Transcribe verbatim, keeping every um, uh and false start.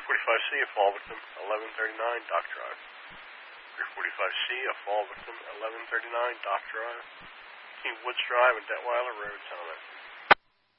forty-five C, a fall victim, eleven thirty-nine, Dock Drive. three forty-five C, a fall victim, eleven thirty-nine, Dock Drive. King Woods Drive and Detweiler Road, Helmet.